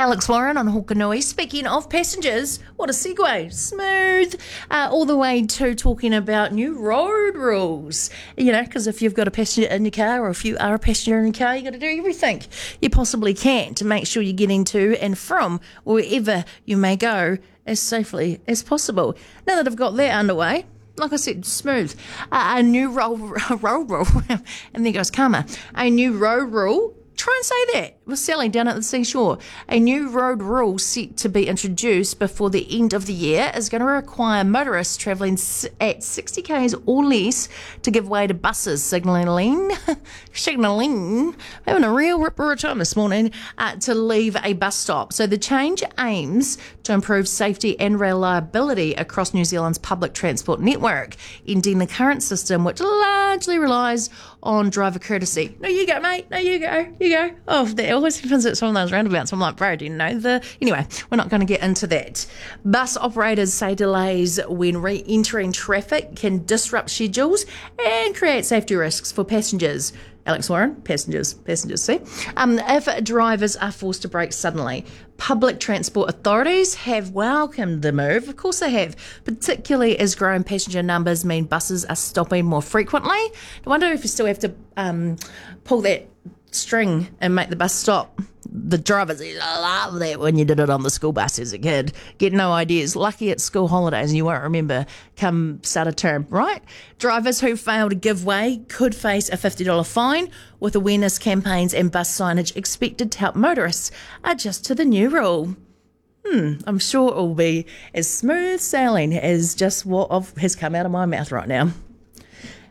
Alex Warren on Hokanui. Speaking of passengers, what a segue. Smooth. All the way to talking about new road rules. You know, because if you've got a passenger in your car, or if you are a passenger in your car, you've got to do everything you possibly can to make sure you're getting to and from wherever you may go as safely as possible. Now that I've got that underway, like I said, smooth. A new road rule, and there goes karma. A new road rule. Try and say that. We're Sally down at the seashore. A new road rule set to be introduced before the end of the year is going to require motorists travelling at 60 k's or less to give way to buses signalling, having a real ripper time this morning, to leave a bus stop. So the change aims to improve safety and reliability across New Zealand's public transport network, ending the current system which largely relies on driver courtesy. No, you go, mate. No, you go. You go. Oh, that always happens at some of those roundabouts. I'm like, bro, do you know Anyway, we're not going to get into that. Bus operators say delays when re-entering traffic can disrupt schedules and create safety risks for passengers. Alex Warren, passengers, see? If drivers are forced to brake suddenly, public transport authorities have welcomed the move. Of course they have, particularly as growing passenger numbers mean buses are stopping more frequently. I wonder if you still have to pull that string and make the bus stop. The drivers love that when you did it on the school bus as a kid. Get no ideas. Lucky it's school holidays and you won't remember come start of term, right? Drivers who fail to give way could face a $50 fine, with awareness campaigns and bus signage expected to help motorists adjust to the new rule. I'm sure it will be as smooth sailing as just what has come out of my mouth right now.